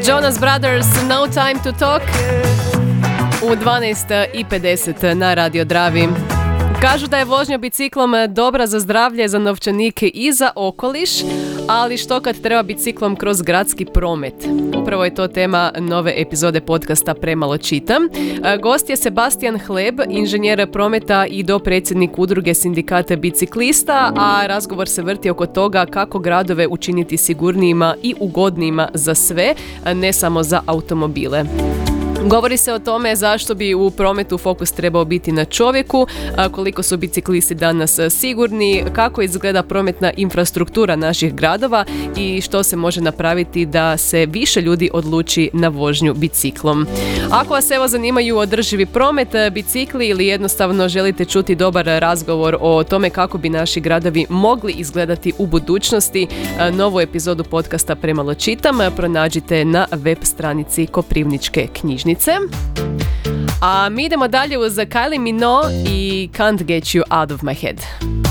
Jonas Brothers, No Time to Talk u 12:50 na Radio Dravi. Kažu da je vožnja biciklom dobra za zdravlje, za novčanike i za okoliš, ali što kad treba biciklom kroz gradski promet? Upravo je to tema nove epizode podcasta Premalo čitam. Gost je Sebastian Hleb, inženjer prometa i dopredsjednik udruge sindikata biciklista, a razgovor se vrti oko toga kako gradove učiniti sigurnijima i ugodnijima za sve, ne samo za automobile. Govori se o tome zašto bi u prometu fokus trebao biti na čovjeku, koliko su biciklisti danas sigurni, kako izgleda prometna infrastruktura naših gradova i što se može napraviti da se više ljudi odluči na vožnju biciklom. Ako vas evo zanimaju održivi promet, bicikli ili jednostavno želite čuti dobar razgovor o tome kako bi naši gradovi mogli izgledati u budućnosti, novu epizodu podcasta Premalo čitam pronađite na web stranici Koprivničke knjižnice. A mi idemo dalje uz Kylie Minogue i Can't Get You Out of My Head.